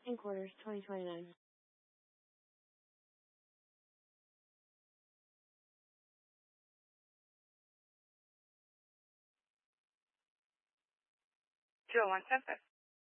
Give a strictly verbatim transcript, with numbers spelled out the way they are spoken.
second quarter twenty twenty-nine. two oh one seven.